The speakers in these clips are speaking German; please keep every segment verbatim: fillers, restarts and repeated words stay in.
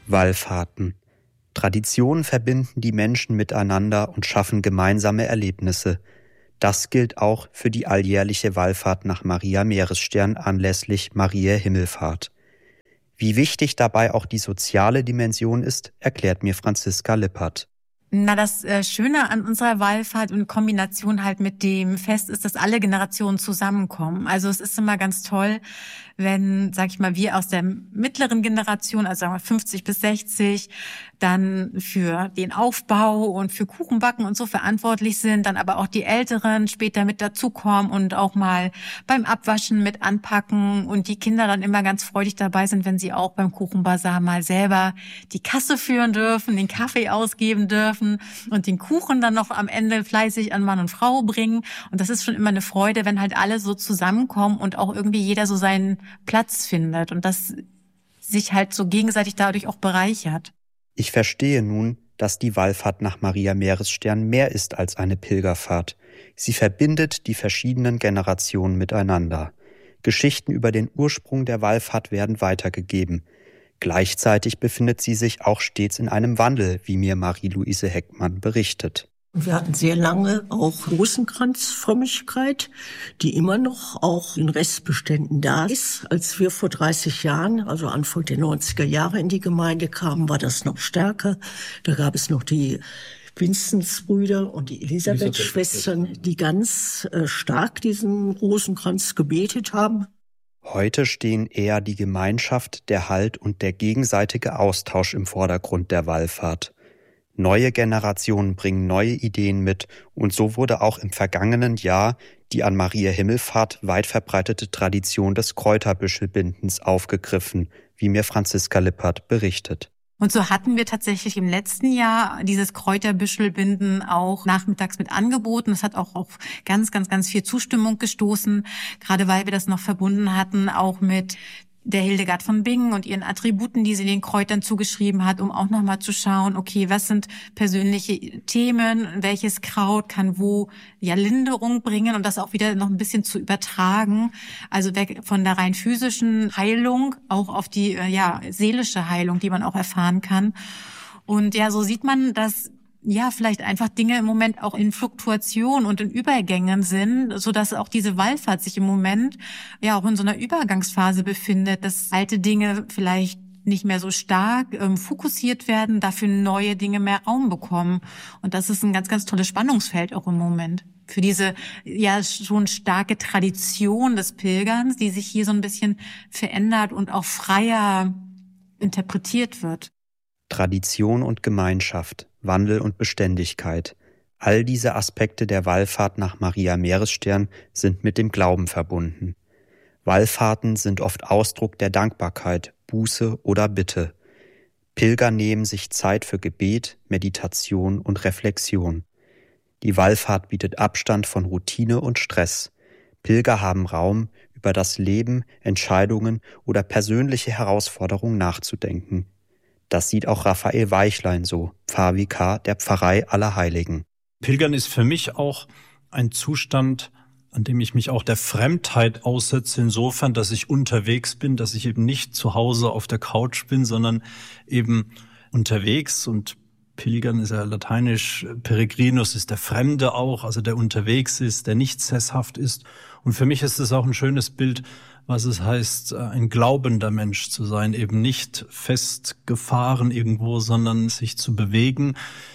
Wallfahrten. Traditionen verbinden die Menschen miteinander und schaffen gemeinsame Erlebnisse. Das gilt auch für die alljährliche Wallfahrt nach Maria Meeresstern anlässlich Mariä Himmelfahrt. Wie wichtig dabei auch die soziale Dimension ist, erklärt mir Franziska Lippert. Na, das äh, Schöne an unserer Wallfahrt und Kombination halt mit dem Fest ist, dass alle Generationen zusammenkommen. Also es ist immer ganz toll, wenn, sag ich mal, wir aus der mittleren Generation, also sagen wir fünfzig bis sechzig, dann für den Aufbau und für Kuchenbacken und so verantwortlich sind, dann aber auch die Älteren später mit dazukommen und auch mal beim Abwaschen mit anpacken und die Kinder dann immer ganz freudig dabei sind, wenn sie auch beim Kuchenbazar mal selber die Kasse führen dürfen, den Kaffee ausgeben dürfen und den Kuchen dann noch am Ende fleißig an Mann und Frau bringen. Und das ist schon immer eine Freude, wenn halt alle so zusammenkommen und auch irgendwie jeder so seinen Platz findet und das sich halt so gegenseitig dadurch auch bereichert. Ich verstehe nun, dass die Wallfahrt nach Maria Meeresstern mehr ist als eine Pilgerfahrt. Sie verbindet die verschiedenen Generationen miteinander. Geschichten über den Ursprung der Wallfahrt werden weitergegeben. Gleichzeitig befindet sie sich auch stets in einem Wandel, wie mir Marie-Louise Heckmann berichtet. Wir hatten sehr lange auch Rosenkranzfrömmigkeit, die immer noch auch in Restbeständen da ist. Als wir vor dreißig Jahren, also Anfang der neunziger Jahre in die Gemeinde kamen, war das noch stärker. Da gab es noch die Vinzensbrüder und die Elisabeth-Schwestern, die ganz äh, stark diesen Rosenkranz gebetet haben. Heute stehen eher die Gemeinschaft, der Halt und der gegenseitige Austausch im Vordergrund der Wallfahrt. Neue Generationen bringen neue Ideen mit und so wurde auch im vergangenen Jahr die an Mariä Himmelfahrt weit verbreitete Tradition des Kräuterbüschelbindens aufgegriffen, wie mir Franziska Lippert berichtet. Und so hatten wir tatsächlich im letzten Jahr dieses Kräuterbüschelbinden auch nachmittags mit angeboten. Das hat auch auf ganz, ganz, ganz viel Zustimmung gestoßen, gerade weil wir das noch verbunden hatten, auch mit der Hildegard von Bingen und ihren Attributen, die sie den Kräutern zugeschrieben hat, um auch nochmal zu schauen, okay, was sind persönliche Themen, welches Kraut kann wo ja Linderung bringen und das auch wieder noch ein bisschen zu übertragen, also weg von der rein physischen Heilung auch auf die ja seelische Heilung, die man auch erfahren kann. Und ja, so sieht man, dass ja, vielleicht einfach Dinge im Moment auch in Fluktuation und in Übergängen sind, so dass auch diese Wallfahrt sich im Moment ja auch in so einer Übergangsphase befindet, dass alte Dinge vielleicht nicht mehr so stark ähm, fokussiert werden, dafür neue Dinge mehr Raum bekommen. Und das ist ein ganz, ganz tolles Spannungsfeld auch im Moment für diese ja schon starke Tradition des Pilgerns, die sich hier so ein bisschen verändert und auch freier interpretiert wird. Tradition und Gemeinschaft, Wandel und Beständigkeit. All diese Aspekte der Wallfahrt nach Maria Meeresstern sind mit dem Glauben verbunden. Wallfahrten sind oft Ausdruck der Dankbarkeit, Buße oder Bitte. Pilger nehmen sich Zeit für Gebet, Meditation und Reflexion. Die Wallfahrt bietet Abstand von Routine und Stress. Pilger haben Raum, über das Leben, Entscheidungen oder persönliche Herausforderungen nachzudenken. Das sieht auch Raphael Weichlein so, Pfarrvikar der Pfarrei Allerheiligen. Pilgern ist für mich auch ein Zustand, an dem ich mich auch der Fremdheit aussetze, insofern, dass ich unterwegs bin, dass ich eben nicht zu Hause auf der Couch bin, sondern eben unterwegs. Und Pilgern ist ja lateinisch, Peregrinus ist der Fremde auch, also der unterwegs ist, der nicht sesshaft ist. Und für mich ist es auch ein schönes Bild, was es heißt, ein glaubender Mensch zu sein, eben nicht festgefahren irgendwo, sondern sich zu bewegen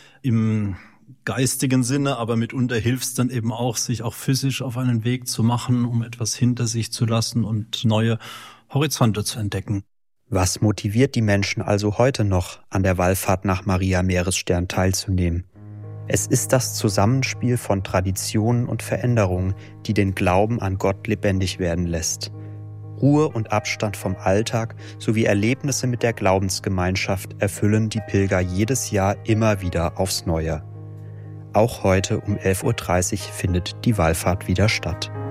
im geistigen Sinne, aber mitunter hilft es dann eben auch, sich auch physisch auf einen Weg zu machen, um etwas hinter sich zu lassen und neue Horizonte zu entdecken. Was motiviert die Menschen also heute noch, an der Wallfahrt nach Maria Meeresstern teilzunehmen? Es ist das Zusammenspiel von Traditionen und Veränderungen, die den Glauben an Gott lebendig werden lässt. Ruhe und Abstand vom Alltag sowie Erlebnisse mit der Glaubensgemeinschaft erfüllen die Pilger jedes Jahr immer wieder aufs Neue. Auch heute um elf Uhr dreißig findet die Wallfahrt wieder statt.